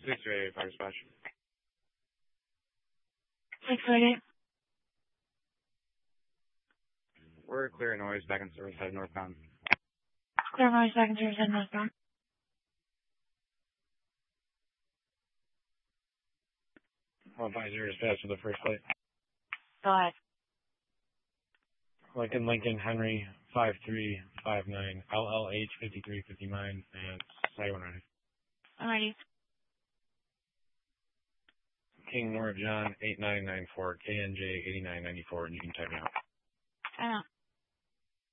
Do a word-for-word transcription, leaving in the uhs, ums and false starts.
six eight fire dispatch. six eight. We're clear noise back in service head northbound. Clear noise back in service head northbound. one five zero dispatch for the first plate. Go ahead. Lincoln, Lincoln, Henry, five three five nine, L L H fifty-three fifty-nine, and Sayonara. Alrighty. King Nora John, eight nine nine four, K N J eighty-nine ninety-four, and you can type me out. I know.